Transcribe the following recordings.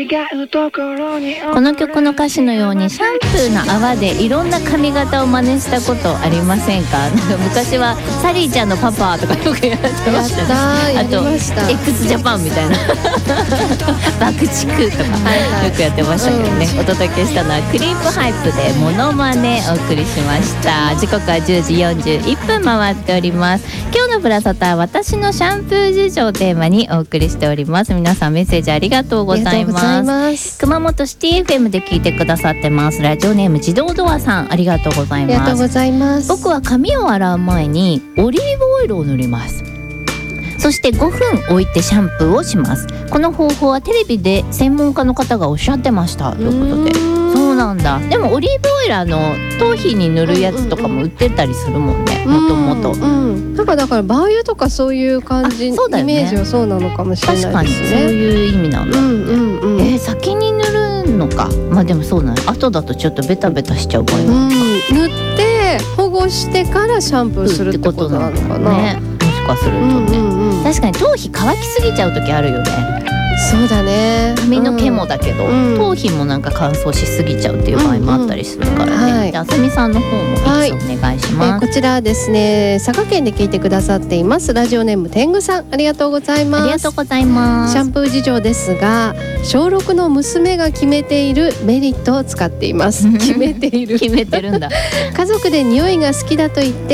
この曲の歌詞のようにシャンプーの泡でいろんな髪型を真似したことありませんか？なんか昔はサリーちゃんのパパとかよくやってましたね。あと x ジャパンみたいな爆竹とかよくやってましたけどね。お届けしたのはクリープハイプでモノマネお送りしました。時刻は10時41分回っております。今日のブラサタは私のシャンプー事情をテーマにお送りしております。皆さんメッセージありがとうございます。熊本シティ FM で聞いてくださってます。ラジオネーム自動ドアさん、ありがとうございます。 ありがとうございます。 僕は髪を洗う前にオリーブオイルを塗ります。そして5分置いてシャンプーをします。この方法はテレビで専門家の方がおっしゃってましたということで。そうなんだ。でもオリーブオイル頭皮に塗るやつとかも売ってたりするもんね、もともと。 なんかだからバー油とかそういう感じ、ね、イメージはそうなのかもしれないですね。 確かにそういう意味なんだって、先に塗るのか。まあでもそうなの。後だとちょっとベタベタしちゃう場合もあるか。 塗って保護してからシャンプーするってことなのかな、 ね、もしかするとね、確かに頭皮乾きすぎちゃう時あるよね。 そうだね。 髪の毛もだけど、頭皮もなんか乾燥しすぎちゃうっていう場合もあったりするからね。じゃああさみさんの方もいつお願いします。 こちらですね、佐賀県で聞いてくださっていますラジオネーム天狗さん、ありがとうございます。 ありがとうございます。 シャンプー事情ですが、小6の娘が決めているメリットを使っています決めている決めてるんだ家族で匂いが好きだと言って、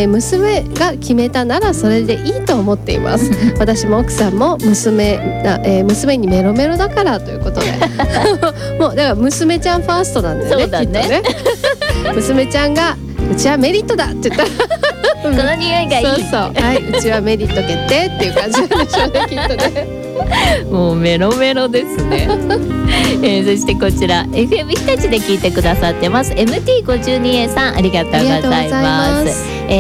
娘が決めたならそれでいいと思っています私も奥さんも娘にメロメロだからということでもうだから娘ちゃんファーストなんだよね。そうだね娘ちゃんがうちはメリットだって言ったらこの匂いがいい。 そうそう、はい、うちはメリット決定っていう感じなんでしょうねきっとねもうメロメロですねそしてこちら FM 日立で聞いてくださってます MT52A さん、ありがとうございます。